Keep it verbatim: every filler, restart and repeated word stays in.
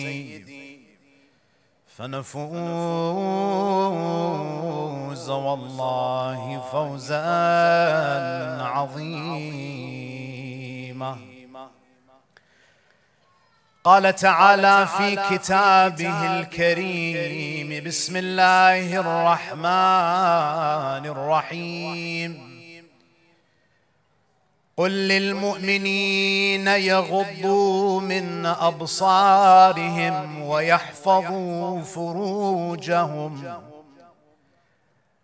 فنفوز والله فوزا عظيما. قال تعالى في كتابه الكريم: بسم الله الرحمن الرحيم. قل للمؤمنين يغضوا من أبصارهم ويحفظوا فروجهم